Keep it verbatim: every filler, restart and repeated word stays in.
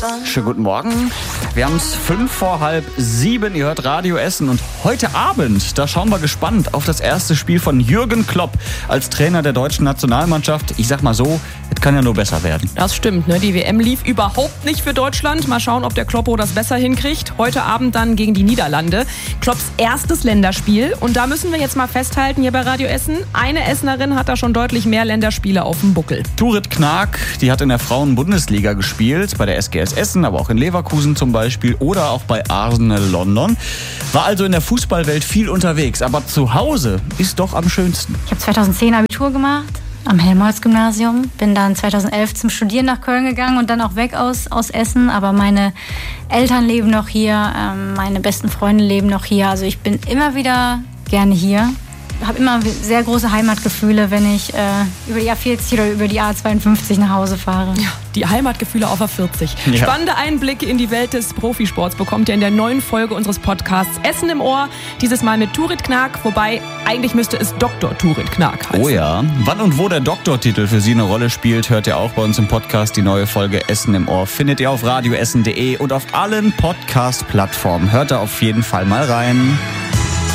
Schönen guten Morgen. Wir haben es fünf vor halb sieben. Ihr hört Radio Essen. Und heute Abend, da schauen wir gespannt auf das erste Spiel von Jürgen Klopp als Trainer der deutschen Nationalmannschaft. Ich sag mal so, es kann ja nur besser werden. Das stimmt, ne? Die W M lief überhaupt nicht für Deutschland. Mal schauen, ob der Kloppo das besser hinkriegt. Heute Abend dann gegen die Niederlande. Klopps erstes Länderspiel. Und da müssen wir jetzt mal festhalten hier bei Radio Essen. Eine Essenerin hat da schon deutlich mehr Länderspiele auf dem Buckel. Turit Knag, die hat in der Frauen-Bundesliga gespielt, bei der S G S Essen, aber auch in Leverkusen zum Beispiel oder auch bei Arsenal London. War also in der Fußballwelt viel unterwegs, aber zu Hause ist doch am schönsten. Ich habe zweitausendzehn Abitur gemacht am Helmholtz-Gymnasium, bin dann zweitausendelf zum Studieren nach Köln gegangen und dann auch weg aus, aus Essen, aber meine Eltern leben noch hier, ähm, meine besten Freunde leben noch hier, also ich bin immer wieder gerne hier. Ich habe immer sehr große Heimatgefühle, wenn ich äh, über die A vierzig oder über die A zweiundfünfzig nach Hause fahre. Ja, die Heimatgefühle auf A vierzig. Ja. Spannende Einblicke in die Welt des Profisports bekommt ihr in der neuen Folge unseres Podcasts Essen im Ohr. Dieses Mal mit Turit Knag, wobei eigentlich müsste es Doktor Turit Knag heißen. Oh ja. Wann und wo der Doktortitel für Sie eine Rolle spielt, hört ihr auch bei uns im Podcast. Die neue Folge Essen im Ohr findet ihr auf radioessen punkt de und auf allen Podcast-Plattformen. Hört da auf jeden Fall mal rein.